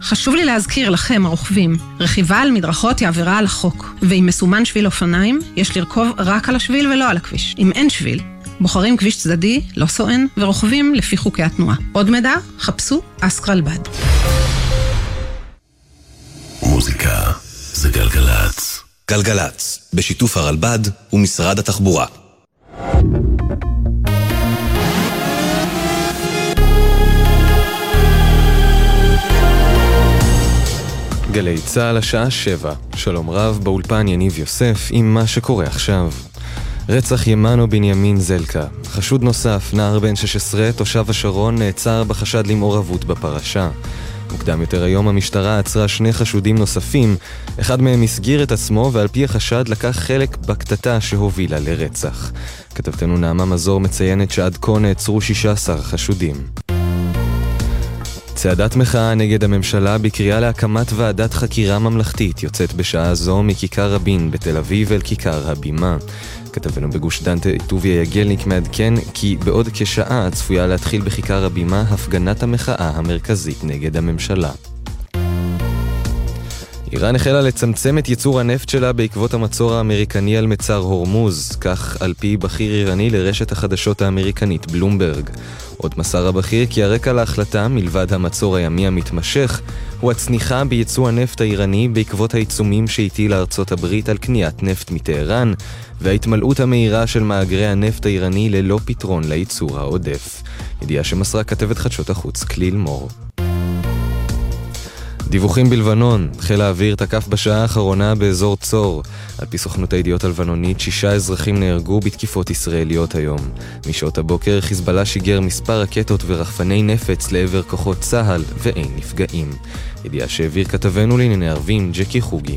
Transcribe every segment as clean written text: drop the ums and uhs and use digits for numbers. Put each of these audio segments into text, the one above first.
חשוב לי להזכיר לכם, הרוכבים, רכיבה על מדרכות היא עבירה על החוק, ואם מסומן שביל אופניים, יש לרכוב רק על השביל ולא על הכביש. אם אין שביל, בוחרים כביש צדדי, לא סואן, ורוכבים לפי חוקי התנועה. עוד מידע, חפשו אסקרלבד. מוזיקה זה גלגלץ. גלגלץ, בשיתוף הרלב"ד ומשרד התחבורה. גלי צהל השעה 7. שלום רב, באולפן יניב יוסף עם מה שקורה עכשיו. רצח ימנו בנימין זלקה. חשוד נוסף, נער בן 16, תושב השרון, נעצר בחשד למעורבות בפרשה. מוקדם יותר היום המשטרה עצרה 2 חשודים נוספים, אחד מהם הסגיר את עצמו ועל פי החשד לקח חלק בקטטה שהובילה לרצח. כתבתנו נעמה מזור מציינת שעד כה נעצרו 16 חשודים. צעדת מחאה נגד הממשלה בקריאה להקמת ועדת חקירה ממלכתית יוצאת בשעה זו מכיכר רבין בתל אביב אל כיכר הבימה. כתבנו בגוש דן טוביה יגלניק מעדכן כי בעוד כשעה צפויה להתחיל בכיכר הבימה הפגנת המחאה המרכזית נגד הממשלה. איראן החלה לצמצם את ייצור הנפט שלה בעקבות המצור האמריקני על מצר הורמוז, כך על פי בכיר איראני לרשת החדשות האמריקנית בלומברג. עוד מסר הבכיר כי הרקע להחלטה, מלבד המצור הימי המתמשך, הוא הצניחה בייצוא הנפט האיראני בעקבות העיצומים שהטילה ארצות הברית על קניית נפט מטהרן, וההתמלאות המהירה של מאגרי הנפט האיראני ללא פתרון לייצור העודף. ידיעה שמסרה כתבת חדשות החוץ כליל מור. דיווחים בלבנון, חיל האוויר תקף בשעה האחרונה באזור צור. על פי סוכנות הידיעות הלבנונית, 6 אזרחים נהרגו בתקיפות ישראליות היום. משעות הבוקר חיזבאללה שיגר מספר רקטות ורחפני נפץ לעבר כוחות צה"ל ואין נפגעים. ידיעה שהעביר כתבנו לענייני ערבים ג'קי חוגי.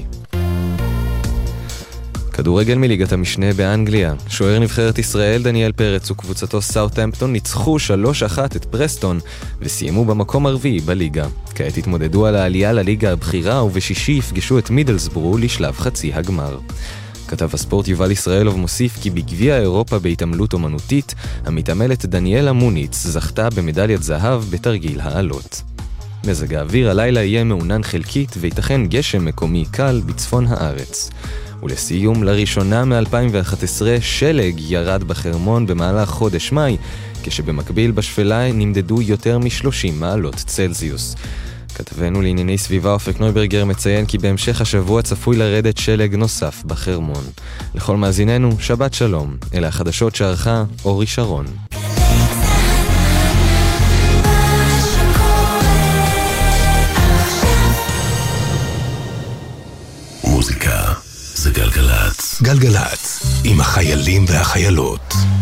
כדורגל מליגת המשנה באנגליה. שוער נבחרת ישראל דניאל פרץ וקבוצתו סאות'המפטון ניצחו 3-1 את פרסטון וסיימו במקום הרביעי בליגה. כעת התמודדו על העלייה לליגה הבכירה ובשישי יפגשו את מידלסבורו לשלב חצי הגמר. כתב הספורט יובל ישראלוב מוסיף כי בגביע אירופה בהתעמלות אומנותית, המתעמלת דניאלה מוניץ זכתה במדליית זהב בתרגיל העלות. מזג האוויר הלילה יהיה מעונן חלקית ויתכן גשם מקומי קל בצפון הארץ. ולסיום, לראשונה מ-2011 שלג ירד בחרמון במהלך חודש מאי, כשבמקביל בשפלה נמדדו יותר מ-30 מעלות צלזיוס. כתבנו לענייני סביבה אופק נויברגר מציין כי בהמשך השבוע צפוי לרדת שלג נוסף בחרמון. לכל מאזיננו, שבת שלום. אלה החדשות שערכה אורי שרון. מוזיקה זה גלגלץ. גלגלץ, עם החיילים והחיילות.